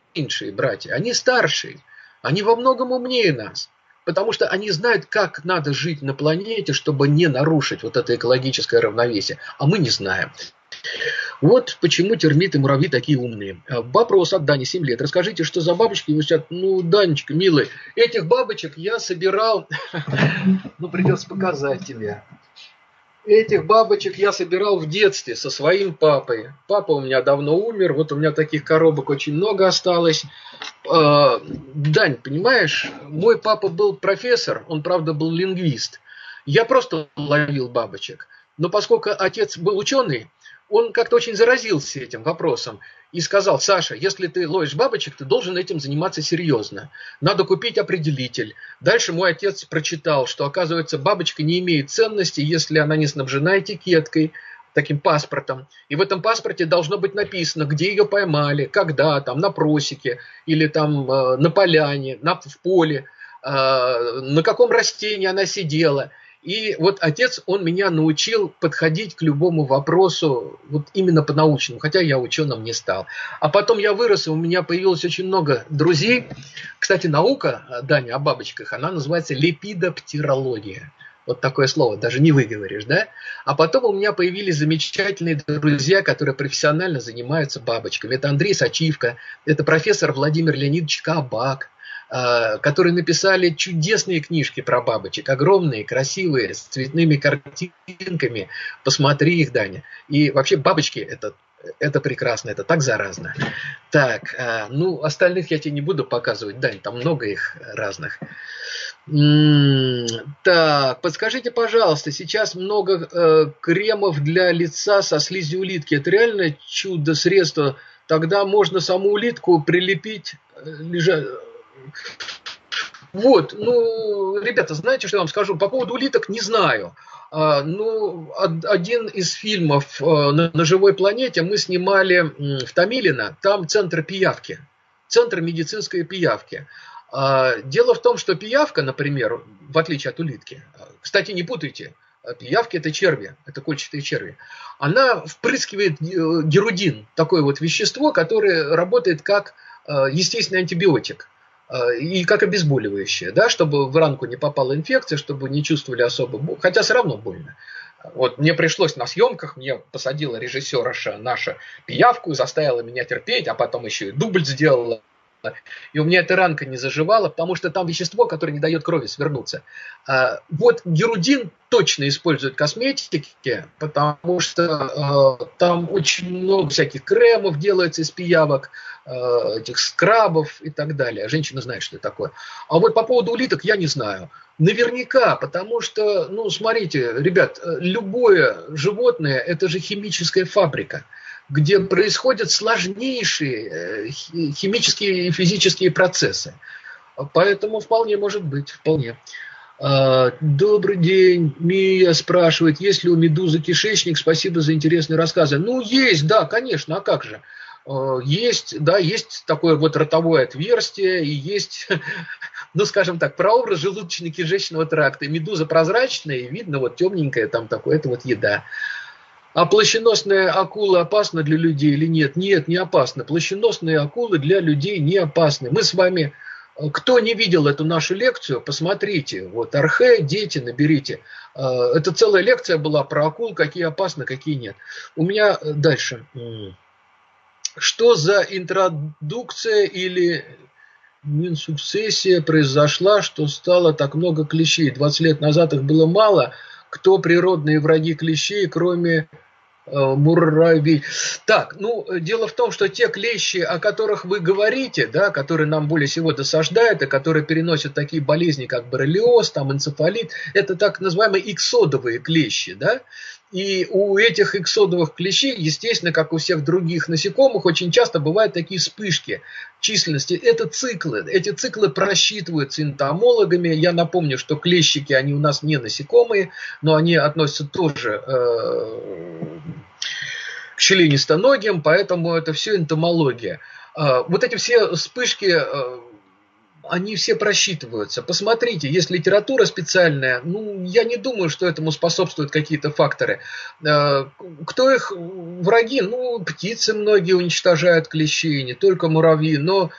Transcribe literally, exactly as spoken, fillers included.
меньшие братья, они старшие, они во многом умнее нас. Потому что они знают, как надо жить на планете, чтобы не нарушить вот это экологическое равновесие. А мы не знаем. Вот почему термиты и муравьи такие умные. Вопрос от Дани, семь лет. Расскажите, что за бабочки висят? Ну, Данечка, милый, этих бабочек я собирал... Ну, придется показать тебе. Этих бабочек я собирал в детстве со своим папой. Папа у меня давно умер, вот у меня таких коробок очень много осталось. Дань, понимаешь, мой папа был профессор, он, правда, был лингвист. Я просто ловил бабочек. Но поскольку отец был ученый, он как-то очень заразился этим вопросом и сказал: Саша, если ты ловишь бабочек, ты должен этим заниматься серьезно. Надо купить определитель. Дальше мой отец прочитал, что, оказывается, бабочка не имеет ценности, если она не снабжена этикеткой, таким паспортом. И в этом паспорте должно быть написано, где ее поймали, когда, там, на просеке, или там э, на поляне, на, в поле, э, на каком растении она сидела. И вот отец, он меня научил подходить к любому вопросу вот именно по-научному, хотя я ученым не стал. А потом я вырос, и у меня появилось очень много друзей. Кстати, наука, Даня, о бабочках, она называется лепидоптерология. Вот такое слово, даже не выговоришь, да? А потом у меня появились замечательные друзья, которые профессионально занимаются бабочками. Это Андрей Сачивко, это профессор Владимир Леонидович Кабак, которые написали чудесные книжки про бабочек, огромные, красивые, с цветными картинками. Посмотри их, Даня. И вообще бабочки это, это прекрасно, это так заразно. Так, ну остальных я тебе не буду показывать, Дань, там много их разных. Так, подскажите, пожалуйста, сейчас много э, кремов для лица со слизью улитки. Это реально чудо-средство? Тогда можно саму улитку прилепить, лежа... Вот, ну, ребята, знаете, что я вам скажу? По поводу улиток не знаю. А, ну, один из фильмов на, на живой планете мы снимали в Томилино, там центр пиявки, центр медицинской пиявки. Дело в том, что пиявка, например, в отличие от улитки, кстати, не путайте, пиявки это черви, это кольчатые черви, она впрыскивает герудин, такое вот вещество, которое работает как естественный антибиотик и как обезболивающее, да, чтобы в ранку не попала инфекция, чтобы не чувствовали особо боль, хотя все равно больно. Вот мне пришлось на съемках, мне посадила режиссерша наша пиявку, заставила меня терпеть, а потом еще и дубль сделала. И у меня эта ранка не заживала, потому что там вещество, которое не дает крови свернуться. Вот герудин точно используют в косметике, потому что там очень много всяких кремов делается из пиявок, этих скрабов и так далее. Женщина знает, что это такое. А вот по поводу улиток я не знаю. Наверняка, потому что, ну, смотрите, ребят, любое животное – это же химическая фабрика, где происходят сложнейшие химические и физические процессы. Поэтому вполне может быть, вполне. Добрый день, Мия спрашивает, есть ли у медузы кишечник? Спасибо за интересные рассказы. Ну, есть, да, конечно, а как же? Есть, да, есть такое вот ротовое отверстие, и есть, ну, скажем так, прообраз желудочно-кишечного тракта. Медуза прозрачная, и видно, вот темненькая там такое, это вот еда. А плащеносная акула опасна для людей или нет? Нет, не опасна. Плащеносные акулы для людей не опасны. Мы с вами, кто не видел эту нашу лекцию, посмотрите. Вот Архе, дети, наберите. Это целая лекция была про акул, какие опасны, какие нет. У меня дальше. Что за интродукция или минсукцессия произошла, что стало так много клещей? двадцать лет назад их было мало. Кто природные враги клещей, кроме э, муравей? Так, ну, дело в том, что те клещи, о которых вы говорите, да, которые нам более всего досаждают, и которые переносят такие болезни, как боррелиоз, там, энцефалит, это так называемые иксодовые клещи, да. И у этих иксодовых клещей, естественно, как у всех других насекомых, очень часто бывают такие вспышки численности. Это циклы. Эти циклы просчитываются энтомологами. Я напомню, что клещики, они у нас не насекомые, но они относятся тоже э, к членистоногим, поэтому это все энтомология. Э, вот эти все вспышки... Э, они все просчитываются. Посмотрите, есть литература специальная. Ну, я не думаю, что этому способствуют какие-то факторы. Кто их враги? Ну, птицы многие уничтожают клещей, не только муравьи, но